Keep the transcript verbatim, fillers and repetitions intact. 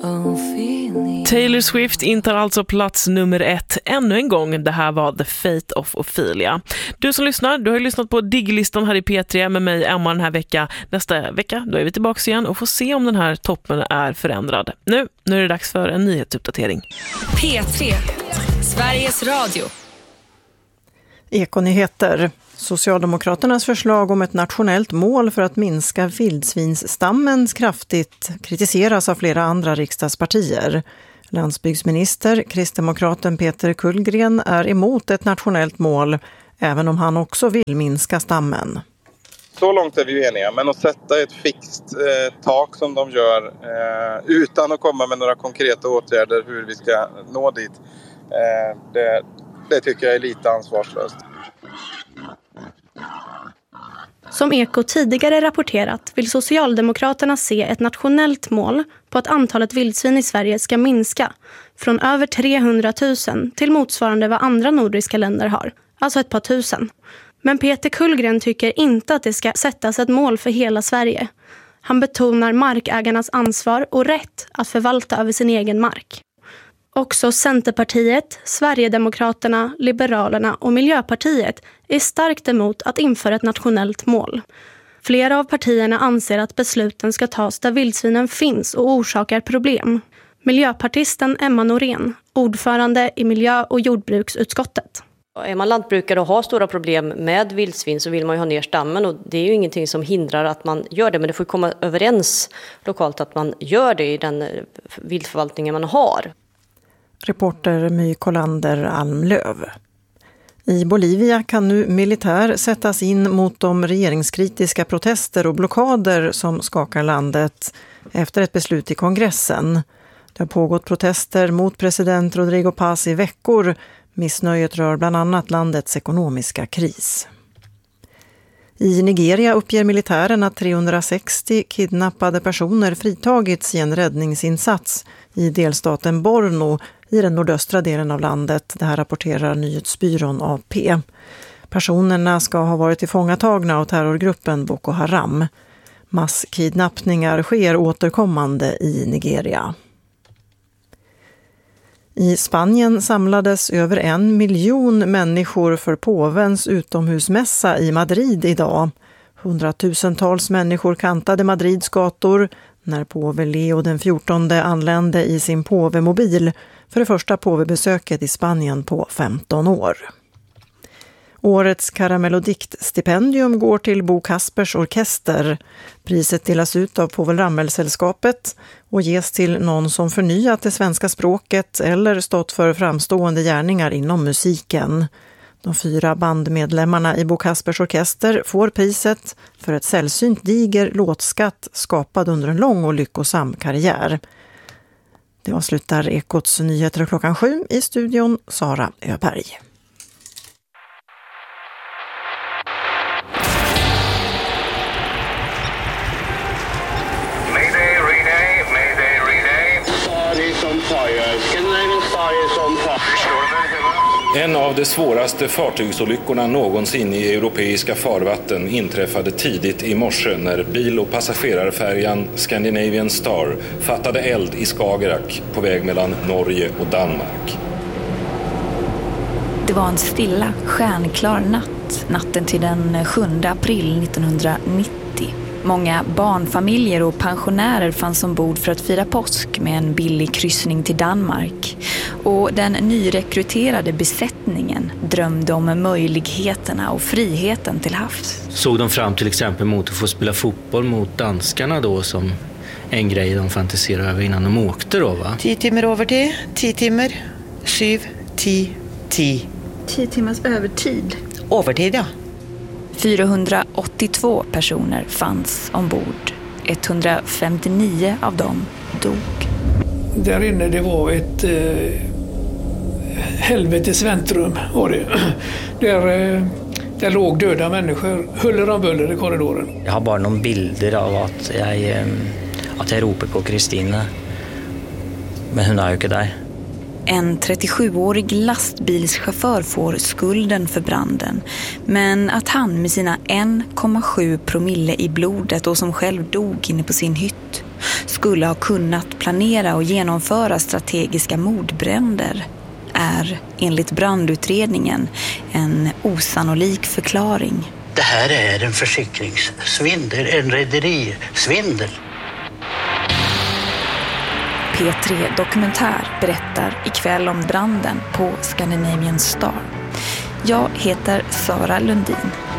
Taylor Swift intar alltså plats nummer ett ännu en gång. Det här var The Fate of Ophelia. Du som lyssnar, du har ju lyssnat på Diglistan här i P tre med mig, Emma, den här vecka. Nästa vecka, då är vi tillbaka igen och får se om den här toppen är förändrad. Nu, nu är det dags för en nyhetsuppdatering. P tre, Sveriges Radio. Ekonyheter. Socialdemokraternas förslag om ett nationellt mål för att minska vildsvinsstammen kraftigt kritiseras av flera andra riksdagspartier. Landsbygdsminister, kristdemokraten Peter Kullgren, är emot ett nationellt mål, även om han också vill minska stammen. Så långt är vi ju eniga, men att sätta ett fixt eh, tak som de gör eh, utan att komma med några konkreta åtgärder hur vi ska nå dit, eh, det, det tycker jag är lite ansvarslöst. Som Eko tidigare rapporterat vill Socialdemokraterna se ett nationellt mål på att antalet vildsvin i Sverige ska minska från över trehundratusen till motsvarande vad andra nordiska länder har, alltså ett par tusen. Men Peter Kullgren tycker inte att det ska sättas ett mål för hela Sverige. Han betonar markägarnas ansvar och rätt att förvalta över sin egen mark. Också Centerpartiet, Sverigedemokraterna, Liberalerna och Miljöpartiet är starkt emot att införa ett nationellt mål. Flera av partierna anser att besluten ska tas där vildsvinen finns och orsakar problem. Miljöpartisten Emma Norén, ordförande i miljö- och jordbruksutskottet. Är man lantbrukare och har stora problem med vildsvin så vill man ju ha ner stammen, och det är ju ingenting som hindrar att man gör det, men det får komma överens lokalt att man gör det i den viltförvaltningen man har. Reporter My Kolander Almlöv. I Bolivia kan nu militär sättas in mot de regeringskritiska protester och blockader som skakar landet efter ett beslut i kongressen. Det har pågått protester mot president Rodrigo Paz i veckor. Missnöjet rör bland annat landets ekonomiska kris. I Nigeria uppger militären att trehundrasextio kidnappade personer fritagits i en räddningsinsats i delstaten Borno i den nordöstra delen av landet. Det här rapporterar nyhetsbyrån A P. Personerna ska ha varit tillfångatagna av terrorgruppen Boko Haram. Masskidnappningar sker återkommande i Nigeria. I Spanien samlades över en miljon människor för påvens utomhusmässa i Madrid idag. Hundratusentals människor kantade Madrids gator när påve Leo den fjortonde anlände i sin påvemobil för det första påvebesöket i Spanien på femton år. Årets Karamellodikt-stipendium går till Bo Kaspers orkester. Priset delas ut av Povel Ramel-sällskapet och ges till någon som förnyat det svenska språket eller stått för framstående gärningar inom musiken. De fyra bandmedlemmarna i Bo Kaspers orkester får priset för ett sällsynt diger låtskatt skapad under en lång och lyckosam karriär. Det avslutar Ekots nyheter klockan sju. I studion Sara Öberg. En av de svåraste fartygsolyckorna någonsin i europeiska farvatten inträffade tidigt i morse när bil- och passagerarfärjan Scandinavian Star fattade eld i Skagerrak på väg mellan Norge och Danmark. Det var en stilla, stjärnklar natt, natten till den sjunde april nittonhundranittio. Många barnfamiljer och pensionärer fanns ombord för att fira påsk med en billig kryssning till Danmark. Och den nyrekryterade besättningen drömde om möjligheterna och friheten till havs. Såg de fram till exempel mot att få spela fotboll mot danskarna då som en grej de fantiserade över innan de åkte då, va? Tio timmar övertid, tio timmar, sju, tio, tio. Tio timmars övertid. Övertid, ja. fyrahundraåttiotvå personer fanns ombord. etthundrafemtionio av dem dog. Där inne det var ett eh, helvetes väntrum var det. Där, eh, där låg döda människor, huller om buller i korridoren. Jag har bara någon bilder av att jag, eh, att jag ropar på Kristina. Men hon är ju inte där. En trettiosjuårig lastbilschaufför får skulden för branden. Men att han med sina en komma sju promille i blodet och som själv dog inne på sin hytt skulle ha kunnat planera och genomföra strategiska mordbränder är enligt brandutredningen en osannolik förklaring. Det här är en försäkringssvindel, en rederisvindel. P tre Dokumentär berättar ikväll om branden på Scandinavian Star. Jag heter Sara Lundin.